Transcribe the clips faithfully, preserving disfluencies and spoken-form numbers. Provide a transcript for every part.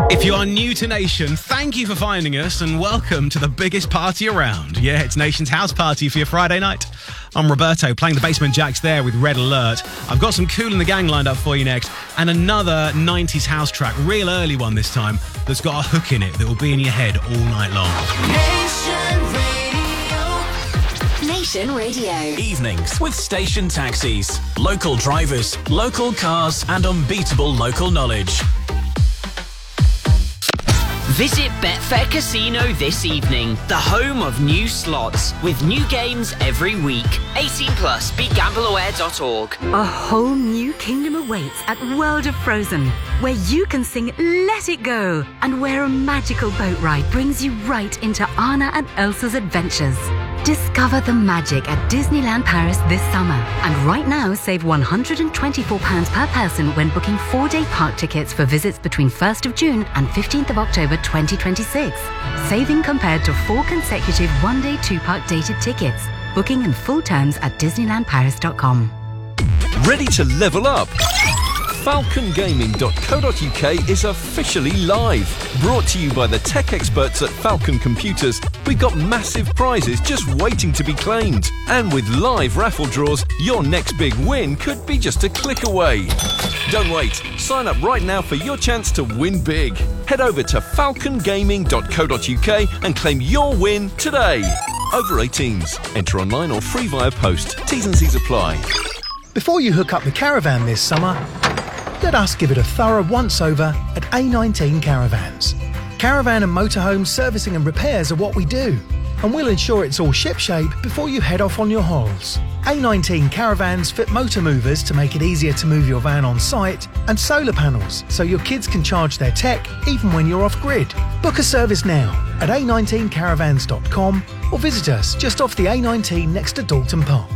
If you are new to Nation, thank you for finding us and welcome to the biggest party around. Yeah, it's Nation's house party for your Friday night. I'm Roberto, playing the Basement Jacks there with Red Alert. I've got some Kool and the Gang lined up for you next, and another nineties house track, real early one this time, that's got a hook in it that will be in your head all night long. Nation Radio. Nation Radio. Evenings with station taxis, local drivers, local cars, and unbeatable local knowledge. Visit Betfair Casino this evening, the home of new slots, with new games every week. eighteen plus, be gamble aware dot org. A whole new kingdom awaits at World of Frozen, where you can sing Let It Go, and where a magical boat ride brings you right into Anna and Elsa's adventures. Discover the magic at Disneyland Paris this summer. And right now, save one hundred twenty-four pounds per person when booking four-day park tickets for visits between first of June and fifteenth of October twenty twenty-six. Saving compared to four consecutive one-day two-park dated tickets. Booking and full terms at disneyland paris dot com. Ready to level up? falcon gaming dot co dot uk is officially live. Brought to you by the tech experts at Falcon Computers, we've got massive prizes just waiting to be claimed. And with live raffle draws, your next big win could be just a click away. Don't wait. Sign up right now for your chance to win big. Head over to falcon gaming dot co dot uk and claim your win today. Over eighteens. Enter online or free via post. T's and C's apply. Before you hook up the caravan this summer, let us give it a thorough once-over at A nineteen Caravans. Caravan and motorhome servicing and repairs are what we do, and we'll ensure it's all shipshape before you head off on your holes. A nineteen Caravans fit motor movers to make it easier to move your van on site, and solar panels so your kids can charge their tech even when you're off-grid. Book a service now at a nineteen caravans dot com or visit us just off the A nineteen next to Dalton Park.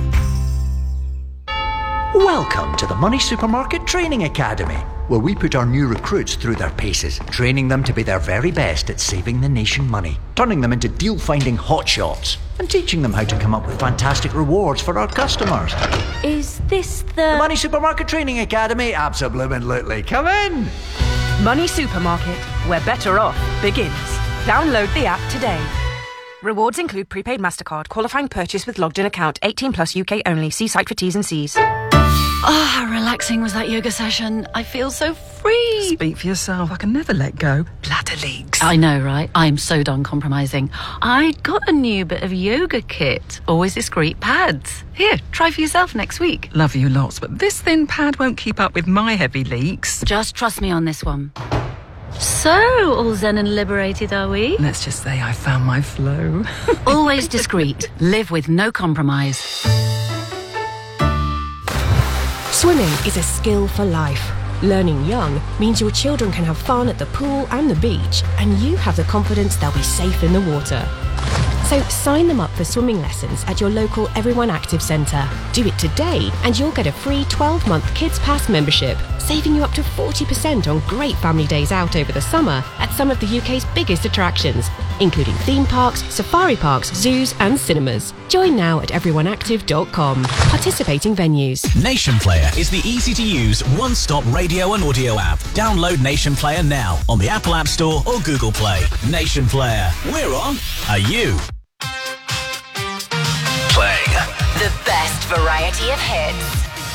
Welcome to the Money Supermarket Training Academy, where we put our new recruits through their paces, training them to be their very best at saving the nation money, turning them into deal-finding hotshots, and teaching them how to come up with fantastic rewards for our customers. Is this the... The Money Supermarket Training Academy? Absolutely. Come in! Money Supermarket, where better off begins. Download the app today. Rewards include prepaid MasterCard, qualifying purchase with logged in account, eighteen plus U K only. See site for T's and C's. Oh, how relaxing was that yoga session. I feel so free. Speak for yourself. I can never let go. Bladder leaks. I know, right? I'm so done compromising. I got a new bit of yoga kit. Always discreet pads. Here, try for yourself next week. Love you lots, but this thin pad won't keep up with my heavy leaks. Just trust me on this one. So, all zen and liberated, are we? Let's just say I found my flow. Always discreet. Live with no compromise. Swimming is a skill for life. Learning young means your children can have fun at the pool and the beach, and you have the confidence they'll be safe in the water. So sign them up for swimming lessons at your local Everyone Active Centre. Do it today and you'll get a free twelve-month Kids Pass membership, saving you up to forty percent on great family days out over the summer at some of the U K's biggest attractions, including theme parks, safari parks, zoos and cinemas. Join now at everyone active dot com. Participating venues. Nation Player is the easy-to-use, one-stop radio and audio app. Download Nation Player now on the Apple App Store or Google Play. Nation Player. We're on. Are you? Playing the best variety of hits.